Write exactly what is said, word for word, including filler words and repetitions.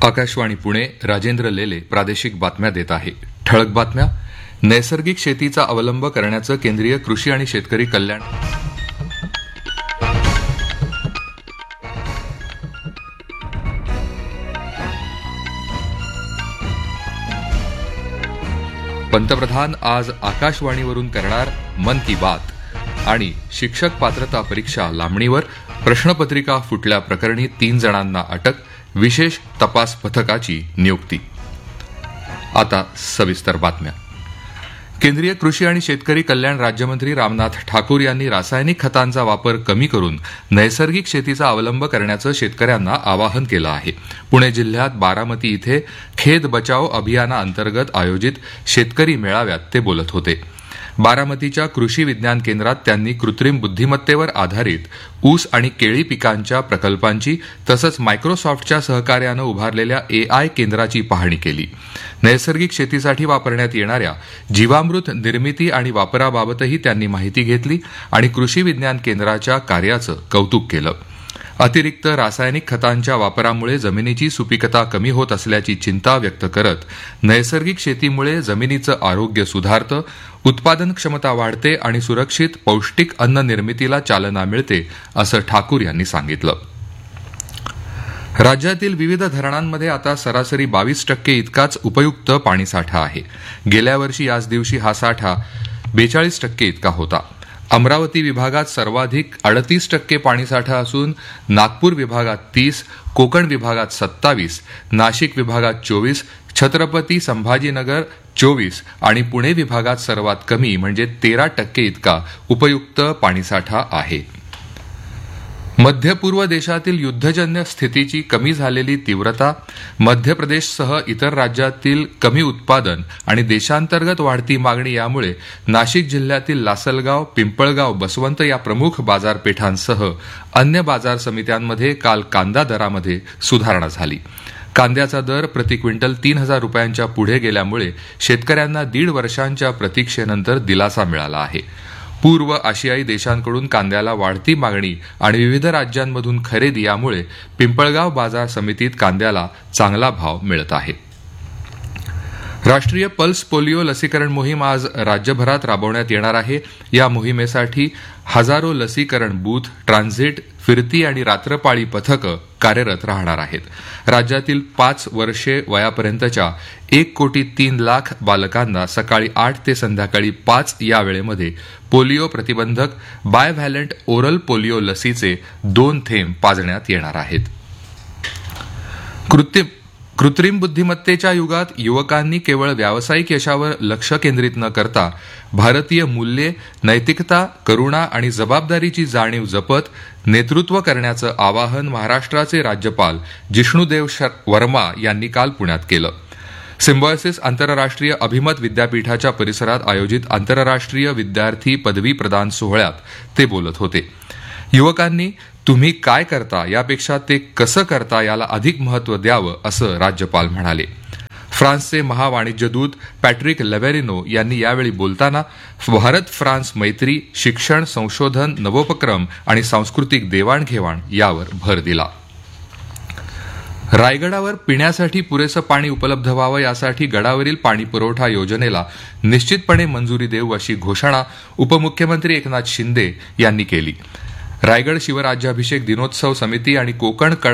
आकाशवाणी पुणे. राजेंद्र लेले प्रादेशिक बातम्या देत आहे. ठळक बातम्या. नैसर्गिक शेतीचा अवलंब करण्याचं केंद्रीय कृषी आणि शेतकरी कल्याण पंतप्रधान आज आकाशवाणीवरून करणार मन की बात. आणि शिक्षक पात्रता परीक्षा लांबणीवर, प्रश्नपत्रिका फुटल्या प्रकरणी तीन जणांना अटक, विशेष तपास पथकाची नियुक्ती. आता सविस्तर बातम्या. केंद्रीय कृषी आणि शेतकरी कल्याण राज्यमंत्री रामनाथ ठाकूर यांनी रासायनिक खतांचा वापर कमी करून नैसर्गिक शेतीचा अवलंब करण्याचं शेतकऱ्यांना आवाहन केलं आहे. पुणे जिल्ह्यात बारामती इथे खेत बचाव अभियानाअंतर्गत आयोजित शेतकरी मेळाव्यात ते बोलत होते. बारामतीच्या कृषी विज्ञान केंद्रात त्यांनी कृत्रिम बुद्धिमत्तेवर आधारित ऊस आणि केळी पिकांच्या प्रकल्पांची तसंच मायक्रोसॉफ्टच्या सहकार्यानं उभारलेल्या एआय केंद्राची पाहणी केली. नैसर्गिक शेतीसाठी वापरण्यात येणाऱ्या जीवामृत निर्मिती आणि वापराबाबतही त्यांनी माहिती घेतली आणि कृषी विज्ञान केंद्राच्या कार्याचं कौतुक केलं. अतिरिक्त रासायनिक खतांच्या वापरामुळे जमिनीची सुपीकता कमी होत असल्याची चिंता व्यक्त करत नैसर्गिक शेतीमुळे जमिनीचं आरोग्य सुधारतं, उत्पादन क्षमता वाढते आणि सुरक्षित पौष्टिक अन्न निर्मितीला चालना मिळते, असं ठाकूर यांनी सांगितलं. राज्यातील विविध धरणांमध्ये आता सरासरी बावीस टक्के इतकाच उपयुक्त पाणीसाठा आहे. गेल्या वर्षी याच दिवशी हा साठा बेचाळीस टक्के इतका होता. अमरावती विभागात सर्वाधिक अडतीस टक्के पाणीसाठा असून नागपूर विभागात तीस, कोकण विभागात सत्तावीस, नाशिक विभागात चोवीस, छत्रपती संभाजीनगर चोवीस आणि पुणे विभागात सर्वात कमी म्हणजे तेरा टक्के इतका उपयुक्त पाणीसाठा आहे. मध्य पूर्व देशातील युद्धजन्य स्थितीची कमी झालेली तीव्रता, मध्य प्रदेशसह इतर राज्यातील कमी उत्पादन आणि देशांतर्गत वाढती मागणी यामुळे नाशिक जिल्ह्यातील लासलगाव, पिंपळगाव, बसवंत या प्रमुख बाजारपेठांसह अन्य बाजार समित्यांमध्ये काल कांदा दरामध्ये सुधारणा झाली. कांद्याचा दर प्रति क्विंटल तीन हजार रुपयांच्या पुढे गेल्यामुळे शेतकऱ्यांना दीड वर्षांच्या प्रतीक्षेनंतर दिलासा मिळाला आहे. पूर्व आशियाई देशांकडून कांद्याला वाढती मागणी आणि विविध राज्यांमधून खरेदी यामुळे पिंपळगाव बाजार समितीत कांद्याला चांगला भाव मिळत आहे. राष्ट्रीय पल्स पोलिओ लसीकरण मोहीम आज राज्यभरात राबवण्यात येणार आहे. या मोहिमेसाठी हजारो लसीकरण बूथ, ट्रान्झिट, फिरती आणि रात्रपाळी पथकं कार्यरत राहणार आहेत. राज्यातील पाच वर्षे वयापर्यंतच्या एक कोटी तीन लाख बालकांना सकाळी आठ ते संध्याकाळी पाच या वेळेमध्ये पोलिओ प्रतिबंधक बायव्हॅलंट ओरल पोलिओ लसीचे दोन थेंब पाजण्यात येणार आहेत. कृत्रिम कृत्रिम बुद्धिमत्तेच्या युगात युवकांनी केवळ व्यावसायिक यशावर लक्ष केंद्रित न करता भारतीय मूल्ये, नैतिकता, करुणा आणि जबाबदारीची जाणीव जपत नेतृत्व करण्याचं आवाहन महाराष्ट्राचे राज्यपाल जिष्णुदेव वर्मा यांनी काल पुण्यात केलं. सिम्बॉयसिस आंतरराष्ट्रीय अभिमत विद्यापीठाच्या परिसरात आयोजित आंतरराष्ट्रीय विद्यार्थी पदवी प्रदान सोहळ्यात ते बोलत होते. युवकांनी तुम्ही काय करता यापेक्षा ते कसं करता याला अधिक महत्त्व द्यावं, असं राज्यपाल म्हणाले. फ्रान्सचे महावाणिज्यदूत पॅट्रिक लेव्हेरिनो यांनी यावेळी बोलताना भारत फ्रान्स मैत्री, शिक्षण, संशोधन, नवोपक्रम आणि सांस्कृतिक देवाणघेवाण यावर भर दिला. रायगडावर पिण्यासाठी पुरेसं पाणी उपलब्ध व्हावं यासाठी गडावरील पाणी पुरवठा योजनेला निश्चितपणे मंजुरी देऊ अशी घोषणा उपमुख्यमंत्री एकनाथ शिंदे यांनी केली. रायगड शिवराज्याभिषेक दिनोत्सव समिती आणि कोकण